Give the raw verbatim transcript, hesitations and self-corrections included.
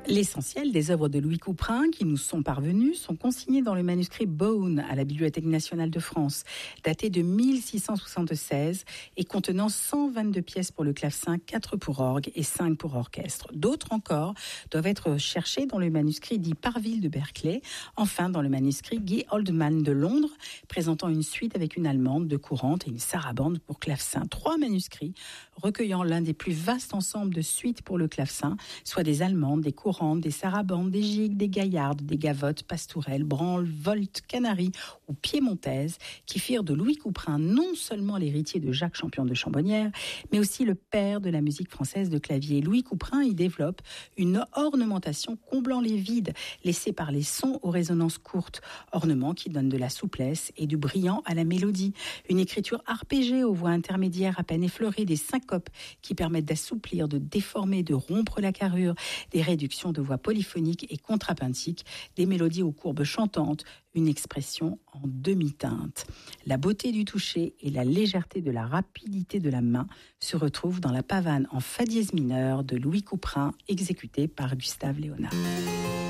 L'essentiel des œuvres de Louis Couperin qui nous sont parvenues sont consignées dans le manuscrit Beaune à la Bibliothèque nationale de France, daté de mille six cent soixante-seize et contenant cent vingt-deux pièces pour le clavecin, quatre pour orgue et cinq pour orchestre. D'autres encore doivent être cherchées dans le manuscrit dit Parville de Berkeley, enfin dans le manuscrit Guy Oldman de Londres, présentant une suite avec une allemande de courante et une sarabande pour clavecin. Trois manuscrits recueillant l'un des plus vastes ensembles de suites pour le clavecin, soit des allemandes, des courantes, des sarabandes, des gigues, des gaillardes, des gavottes, pastourelles, branles, voltes, canaries ou piémontaises, qui firent de Louis Couperin non seulement l'héritier de Jacques Champion de Chambonnières, mais aussi le père de la musique française de clavier. Louis Couperin y développe une ornementation comblant les vides laissés par les sons aux résonances courtes, ornements qui donnent de la souplesse et du brillant à la mélodie. Une écriture arpégée aux voix intermédiaires à peine effleurées, des syncopes qui permettent d'assouplir, de déformer, de rompre la carrure, des réductions de voix polyphoniques et contrapuntiques, des mélodies aux courbes chantantes, une expression en demi-teinte. La beauté du toucher et la légèreté de la rapidité de la main se retrouvent dans la pavane en fa dièse mineur de Louis Couperin, exécutée par Gustave Léonard.